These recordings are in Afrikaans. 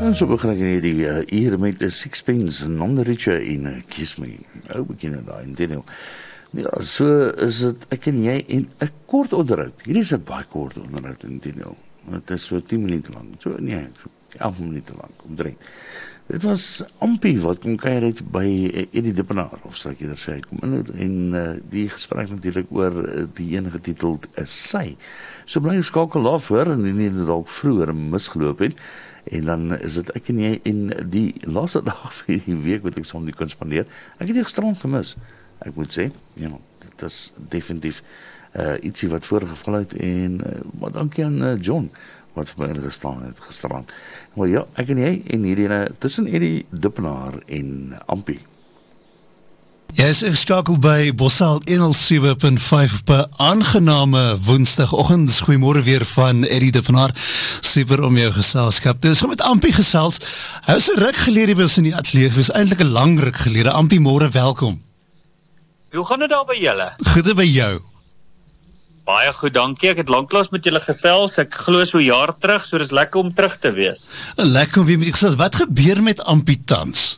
En so begin ek hierdie uur met Sixpence en On The Richer en Kiss Me. Ou begin daai intedeel. Ja, so is dit ek en jy en 'n kort onderhoud. Hierdie is 'n baie kort onderhoud intedeel. Het is so 10 minute lang. So nee, 11 minute lang omtrent. Dit was Ampie wat kom kuier het by Eddie Dippenaar, of sal ek eerder sê, kom in en die gesprek natuurlik oor die ene getiteld is Sy. So bly skakel af hoor en nie dit dalk vroeër misgeloop het. En dan is dit ek en jy in die laaste dag van die week wat ek saam die kon spandeer. Ek het die gisterand gemis. Ek moet sê, ja, dit is definitief ietsie wat voorgeval het en maar dankie aan John wat vir my ingestaan het gisterand. Maar ja, ek en jy en hierdie tussen Eddie Dippenaar en Ampie. Jy is ingeskakel by Bossal 107.5 op 'n aangename woensdagoggend. Goeiemôre weer van Eddie Dippenaar. Super om jou geselskap. Dis met Ampie gesels. Hy was 'n ruk gelede by ons in die ateljee gewees, eintlik 'n lang ruk gelede. Ampie, môre welkom. Hoe gaan dit daar by julle? Goed by jou. Baie goed, dankie. Ek het lanklaas met julle gesels. Ek glo so 'n jaar terug, so dis lekker om terug te wees. Lekker om weer met julle gesels. Wat gebeur met Ampie tans?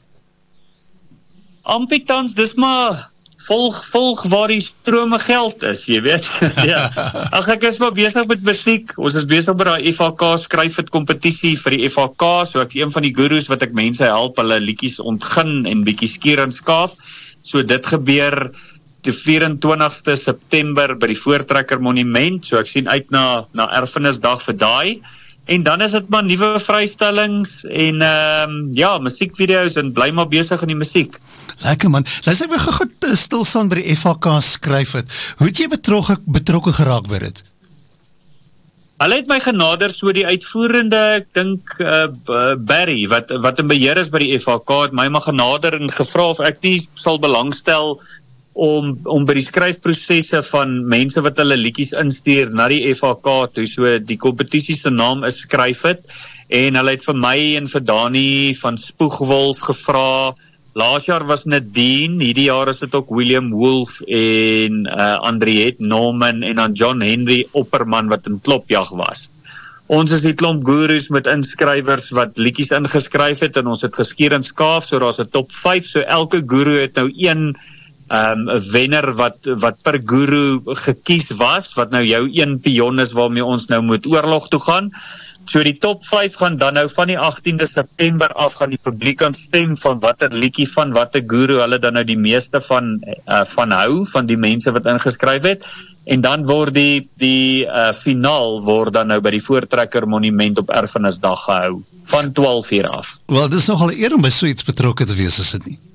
Ampie tans, dis maar volg waar die strome geld is, jy weet. Ja. Ag, ek is maar besig met musiek. Ons is besig met daai FHK skryf dit kompetisie vir die FHK, so ek is een van die gurus wat ek mense help hulle liedjies ontgin en bietjie skeer en skaaf. So dit gebeur die 24ste September by die Voortrekker Monument, so ek sien uit na erfenisdag vir daai. En dan is dit maar nuwe vrystellings en ja, musiekvideo's en bly maar besig in die musiek. Lekker man. Luister, ek wil gou stil staan by die FHK skryf het. Hoe het jy betrokke geraak by dit? Hulle het my genader, so die uitvoerende, ek dink Barry, wat in beheer is by die FHK, het my maar genader en gevra of ek nie sal belangstel om by die skryfprosesse van mense wat hulle liedjies instuur na die FHK toe, so die kompetisie se naam is Skryf Dit, en hulle het vir my en vir Dani van Spoegwolf gevra. Laas jaar was Nadine, hierdie jaar is dit ook William Wolf en Andriette Norman en dan John Henry Opperman wat in Klopjag was. Ons is die klomp gurus met inskrywers wat liedjies ingeskryf het en ons het geskeer en skaaf, so daar's 'n top 5, so elke guru het nou een wenner wat per guru gekies was, wat nou jou een pion is waarmee ons nou moet oorlog toe gaan. So die top 5 gaan dan nou van die 18de September af gaan die publiek aan stem van watter liedjie van watter guru hulle dan nou die meeste van hou, van die mense wat ingeskryf het. En dan word die finaal word dan nou by die Voortrekker Monument op Erfenisdag gehou, van 12 uur af. Wel, dit is nogal 'n eer om by so iets betrokke te wees, is dit nie?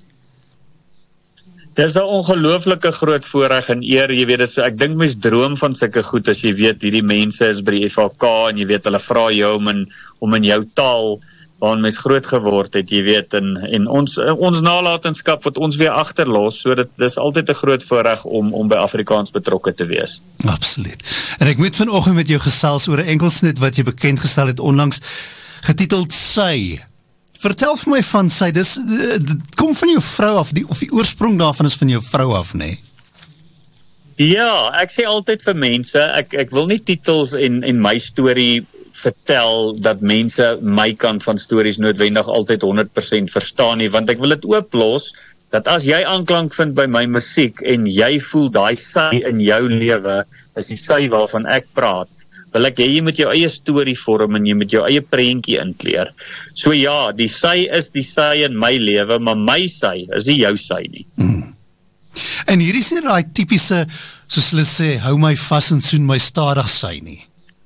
Dis 'n ongelooflike groot voorreg en eer, jy weet, ek dink mens droom van sulke goed as jy weet hierdie mense is by die FHK en jy weet hulle vra jou om in jou taal waarin mens groot geword het, jy weet, en ons nalatenskap wat ons weer agterlos, so dit is altyd 'n groot voorreg om by Afrikaans betrokke te wees. Absoluut. En ek moet vanoggend met jou gesels oor 'n enkelsnit wat jy bekend gestel het onlangs, getiteld Sy. Vertel vir my van Sy, dit kom van jou vrou af, of die oorsprong daarvan is van jou vrou af, nee? Ja, ek sê altyd vir mense, ek wil nie titels en my storie vertel dat mense my kant van stories noodwendig altyd 100% verstaan nie, want ek wil dit ooplos, dat as jy aanklank vind by my musiek en jy voel daai sy in jou lewe is die sy waarvan ek praat, wil ek jy moet jou eie storie vorm en jy moet jou eie prentjie inkleer. So ja, die sy is die sy in my lewe, maar my sy is nie jou sy nie. En hierdie is nie daai tipiese, soos hulle sê, hou my vas en soen my stadig sy nie.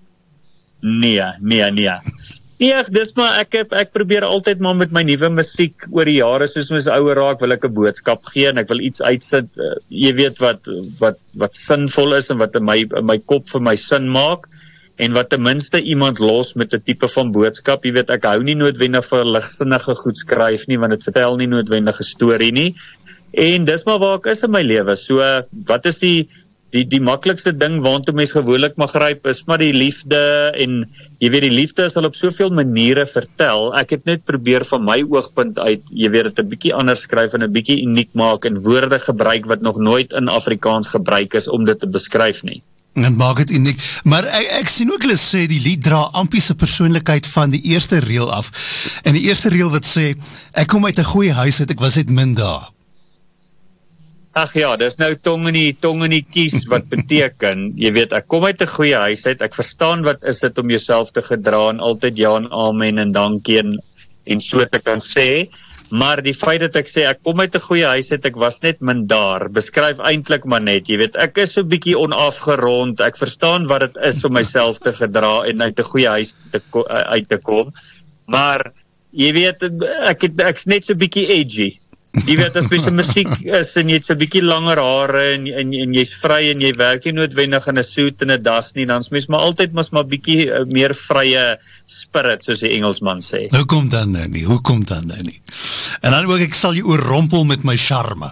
Nee, dis maar, ek probeer altyd maar met my nuwe musiek oor die jare, soos mens ouer raak, wil ek 'n boodskap gee en ek wil iets uitsit, jy weet wat sinvol is en wat in my kop vir my sin maak, en wat ten minste iemand los met 'n tipe van boodskap. Jy weet, ek hou nie noodwendig vir ligsinnige goed skryf nie, want dit vertel nie noodwendig 'n storie nie. En dis maar waar ek is in my lewe. So, wat is die maklikste ding waartoe mens gewoonlik mag gryp, is maar die liefde, en jy weet, die liefde is al op soveel maniere vertel. Ek het net probeer van my oogpunt uit, jy weet, dit 'n bietjie anders skryf en 'n bietjie uniek maak en woorde gebruik wat nog nooit in Afrikaans gebruik is om dit te beskryf nie. En maak het uniek, maar ek sien ook hulle sê die lied dra Ampie se persoonlikheid van die eerste reël af, en die eerste reël wat sê, ek kom uit 'n goeie huis uit, ek was net min daar. Ag ja, dis nou tong in die kies wat beteken, jy weet, ek kom uit 'n goeie huis uit, ek verstaan wat is dit om jouself te gedra en altyd ja en amen en dankie en so te kan sê, maar die feit dat ek sê, ek kom uit 'n goeie huis uit, ek was net min daar, beskryf eintlik maar net, jy weet, ek is so bietjie onafgerond, ek verstaan wat dit is om myself te gedra en uit 'n goeie huis uit te kom, maar, jy weet, ek's net so bietjie edgy, jy weet, as jy musiek is en jy het so bietjie langer hare en jy's vry en jy werk nie noodwendig in 'n suit en 'n das nie, dan is mens maar altyd maar bietjie meer vrye spirit, soos die Engelsman sê. Hoekom dan nou nie? En dan ook, ek sal jou oorrompel met my charme.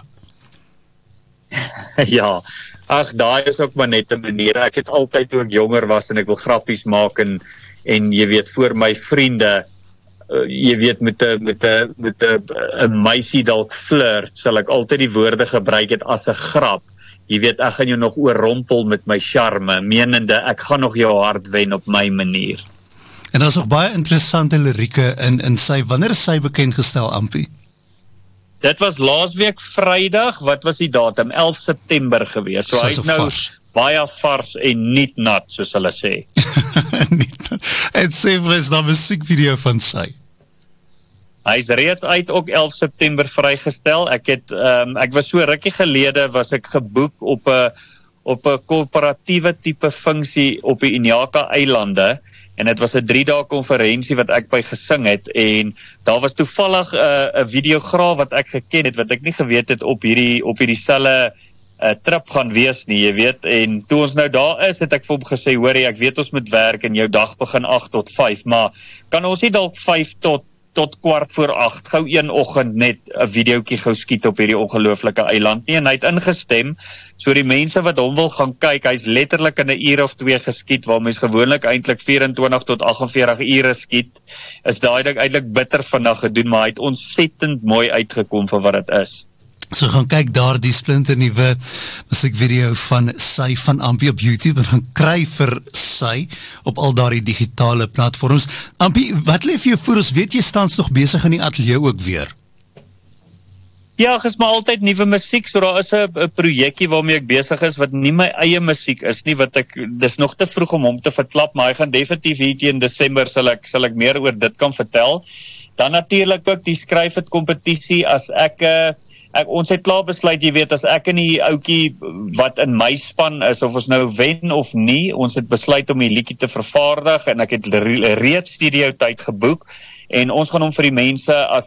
Ja, ag, daai is ook maar net 'n manier. Ek het altyd toe ek jonger was en ek wil grappies maak en jy weet, voor my vriende, jy weet, met 'n meisie dalk flirt, sal ek altyd die woorde gebruik het as 'n grap. Jy weet, ek gaan jou nog oorrompel met my charme, menende, ek gaan nog jou hart wen op my manier. En daar is ook baie interessante lirieke in sy, wanneer is sy bekend gestel, Ampie? Dit was laasweek Vrydag, wat was die datum? 11 September gewees, so hy is nou baie vars en niet nat, soos hulle sê. En sê vir ons dan musiekvideo van sy. Hy is reeds uit, ook 11 September vrygestel. Ek was so rukkie gelede, was ek geboek op 'n korporatiewe tipe funksie op die Inyaka eilande, en dit was 'n 3-dae konferensie wat ek by gesing het, en daar was toevallig 'n videograaf wat ek geken het, wat ek nie geweet het op hierdie selfe trip gaan wees nie, jy weet, en toe ons nou daar is, het ek vir hom gesê, hoorie, ek weet ons moet werk, en jou dag begin 8 tot 5, maar kan ons nie dalk 5 tot 7:15, gou een oggend net 'n videoetjie gou skiet op hierdie ongelooflike eiland nie, en hy het ingestem, so die mense wat hom wil gaan kyk, hy's letterlik in 'n uur of 2 geskiet, waar mens gewoonlik eintlik 24 tot 48 ure skiet, is daai ding eintlik bitter vandag gedoen, maar hy het ontsettend mooi uitgekom vir wat dit is. So gaan kyk daar die splinternuwe musiekvideo van sy van Ampie op YouTube en gaan kry vir sy op al daardie digitale platforms. Ampie, wat lê vir jou voor? Ons weet jy staans nog besig in die ateljee ook weer. Ja, ek is maar altyd nuwe musiek, so daar is 'n projekkie waarmee ek besig is, wat nie my eie musiek is nie, dis nog te vroeg om hom te verklap, maar hy gaan definitief hier in Desember sal ek meer oor dit kan vertel. Dan natuurlik ook die skryf het kompetisie, as ons het klaar besluit, jy weet, as ek en die ouetjie wat in my span is, of ons nou wen of nie, ons het besluit om die liedjie te vervaardig, en ek het reeds studio tyd geboek, en ons gaan hom vir die mense as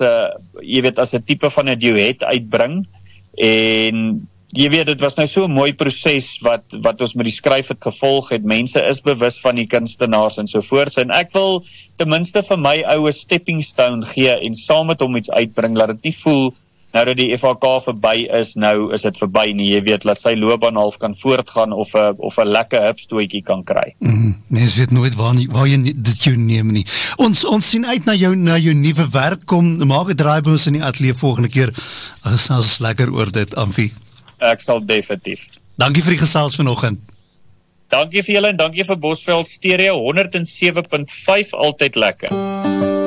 'n tipe van 'n duet uitbring, en jy weet, dit was nou so 'n mooi proses wat ons met die skryf het gevolg het, mense is bewus van die kunstenaars en so voort, en ek wil ten minste vir my oue stepping stone gee, en saam met hom iets uitbring, laat dit nie voel, nou dat die FHK verby is, nou is dit verby nie, jy weet, laat sy loopbaan half kan voortgaan, of 'n lekker hupstootjie kan kry. Mens weet nooit waar jy dit jou neem nie. Ons sien uit na jou nuwe werk, kom, maak 'n draai by ons in die ateljee volgende keer, ons lekker oor dit, Ampie. Ek sal definitief. Dankie vir die gesels vanoggend. Dankie vir julle, en dankie vir Bosveld Stereo 107.5, altyd lekker.